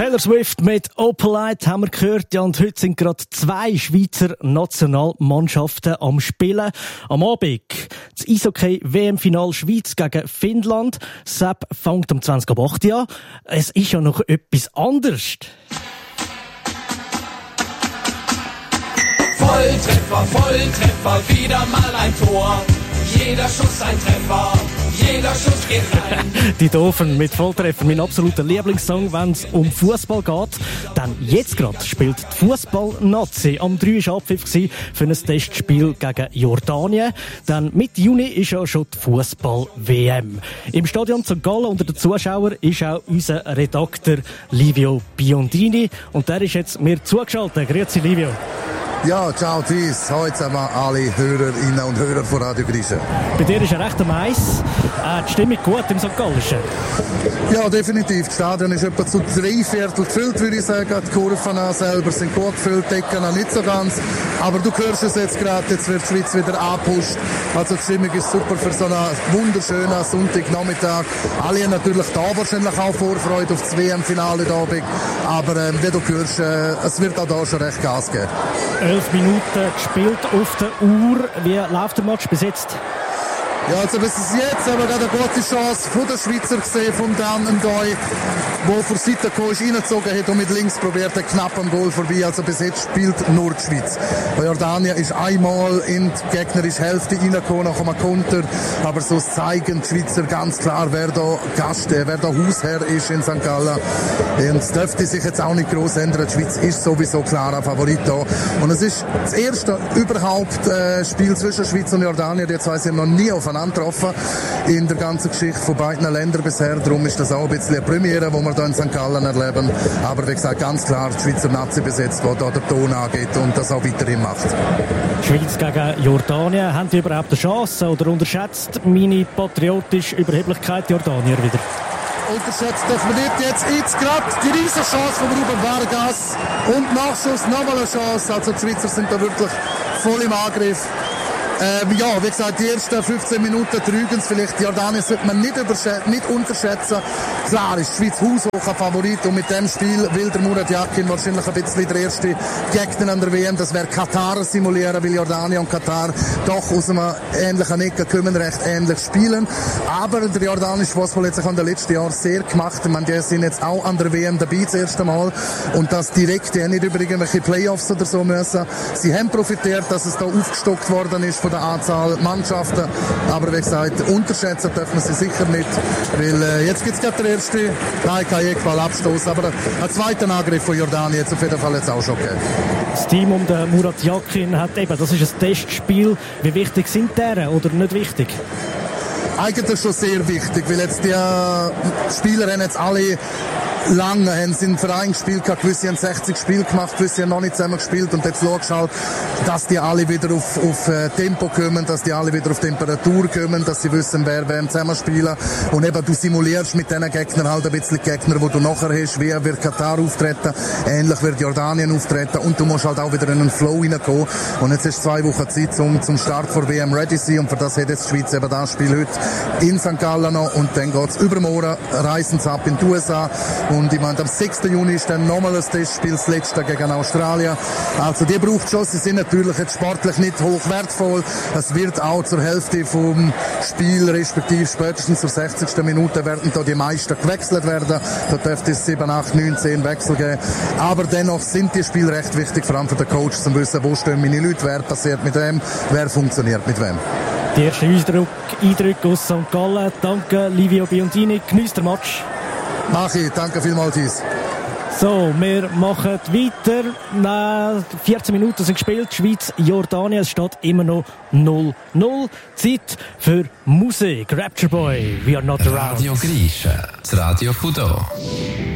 Taylor Swift mit Opalite haben wir gehört. Ja, und heute sind gerade 2 Schweizer Nationalmannschaften am Spielen. Am Abend das Eishockey-WM-Final Schweiz gegen Finnland. Sepp fängt um 20:08 an. Es ist ja noch etwas anderes. Volltreffer, wieder mal ein Tor. Jeder Schuss ein Treffer, jeder Schuss geht rein. Die Doofen mit Volltreffer, mein absoluter Lieblingssong, wenn es um Fußball geht. Denn jetzt gerade spielt die Fußball-Nazi. Am 3 war Abpfiff für ein Testspiel gegen Jordanien. Dann Mitte Juni ist ja schon die Fußball-WM. Im Stadion St. Gallen unter den Zuschauern ist auch unser Redakteur Livio Biondini. Und der ist jetzt mir zugeschaltet. Grüezi, Livio. Ja, ciao, tschüss. Heute sind wir alle Hörerinnen und Hörer von Radio Griechen. Bei dir ist ja recht am Eis. Die Stimmung gut im St. Gallischen? Ja, definitiv. Das Stadion ist etwa zu 3/4 gefüllt, würde ich sagen. Die Kurven selber sind gut gefüllt, die Decken noch nicht so ganz. Aber du hörst es jetzt gerade, jetzt wird die Schweiz wieder angepusht. Also die Stimmung ist super für so einen wunderschönen Sonntagnachmittag. Alle haben natürlich da wahrscheinlich auch Vorfreude auf das WM-Finale heute Abend. Aber wie du hörst, es wird auch da schon recht Gas geben. 11 Minuten gespielt auf der Uhr. Wie läuft der Match bis jetzt? Ja, also bis jetzt haben wir gerade eine gute Chance von der Schweizer gesehen, vom Dan Ndoi, der von Seite gekommen ist, reingezogen hat und mit links probiert, knapp am Goal vorbei. Also bis jetzt spielt nur die Schweiz. Bei Jordanien ist einmal in die gegnerische Hälfte reingekommen, nach einem Konter. Aber so zeigen die Schweizer ganz klar, wer da Gast, wer da Hausherr ist in St. Gallen. Und es dürfte sich jetzt auch nicht gross ändern. Die Schweiz ist sowieso klar ein Favorit da. Und es ist das erste überhaupt Spiel zwischen Schweiz und Jordanien. Die zwei sind noch nie aufeinander getroffen in der ganzen Geschichte von beiden Ländern bisher. Darum ist das auch ein bisschen eine Premiere, die wir hier in St. Gallen erleben. Aber wie gesagt, ganz klar die Schweizer Nazi besetzt, die da den Ton angeht und das auch weiterhin macht. Die Schweiz gegen Jordanien, haben die überhaupt eine Chance oder unterschätzt meine patriotische Überheblichkeit Jordanier wieder? Unterschätzt dürfen wir nicht. Jetzt gerade die riesen Chance von Ruben Vargas und Nachschuss nochmal eine Chance. Also die Schweizer sind da wirklich voll im Angriff. Ja, wie gesagt, die ersten 15 Minuten trügen es vielleicht. Jordanien sollte man nicht unterschätzen. Klar ist die Schweiz haushoch ein Favorit und mit dem Spiel will der Murat Yakin wahrscheinlich ein bisschen der erste Gegner an der WM. Das wäre Katar simulieren, weil Jordanien und Katar doch aus einem ähnlichen Ecke kommen, recht ähnlich spielen. Aber der jordanische Fußball hat sich in den letzten Jahren sehr gemacht. Ich meine, die sind jetzt auch an der WM dabei, das erste Mal. Und das direkt, die haben nicht über irgendwelche Playoffs oder so müssen. Sie haben profitiert, dass es da aufgestockt worden ist von der Anzahl Mannschaften. Aber wie gesagt, unterschätzen dürfen wir sie sicher nicht, weil jetzt gibt es gerade den ersten, nein, kein Eckballabstoß, aber einen zweiten Angriff von Jordanien jetzt auf jeden Fall jetzt auch schon gegeben. Das Team um den Murat Yakin hat eben, das ist ein Testspiel. Wie wichtig sind deren oder nicht wichtig? Eigentlich schon sehr wichtig, weil jetzt die Spieler haben jetzt alle lange haben sie im Verein gespielt, gewisse haben 60 Spiele gemacht, gewisse haben noch nicht zusammen gespielt und jetzt schaust du halt, dass die alle wieder auf Tempo kommen, dass die alle wieder auf Temperatur kommen, dass sie wissen, wer zusammen spielen und eben du simulierst mit diesen Gegnern halt ein bisschen Gegner, die du nachher hast, wie wird Katar auftreten, ähnlich wird Jordanien auftreten und du musst halt auch wieder in einen Flow reinkommen und jetzt ist 2 Wochen Zeit zum Start vor WM ready sein und für das hat jetzt die Schweiz eben das Spiel heute in St. Gallen noch und dann geht's übermorgen, reisen sie ab in die USA. Und ich meine, am 6. Juni ist dann nochmal ein Testspiel, das letzte gegen Australien. Also die braucht schon, sie sind natürlich jetzt sportlich nicht hoch wertvoll. Es wird auch zur Hälfte vom Spiel, respektive spätestens zur 60. Minute werden da die meisten gewechselt werden. Da dürfte es 7, 8, 9, 10 Wechsel geben. Aber dennoch sind die Spiele recht wichtig, vor allem für den Coach, zu wissen, wo stehen meine Leute, wer passiert mit wem, wer funktioniert mit wem. Die ersten Eindrücke aus St. Gallen. Danke, Livio Biondini. Genießt den Match. Mach ich. Danke vielmals, tschüss. So, wir machen weiter. 14 Minuten sind gespielt. Schweiz, Jordanien. Es steht immer noch 0-0. Zeit für Musik. Rapture Boy, We Are Not Around. Radio Griechen, das Radio von hier.